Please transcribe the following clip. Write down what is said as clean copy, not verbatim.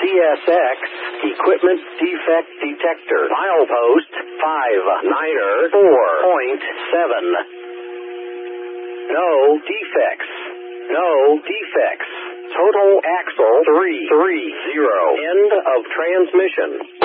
CSX Equipment Defect Detector. Milepost 59er 4.7. No defects. No defects. Total axle 330. End of transmission.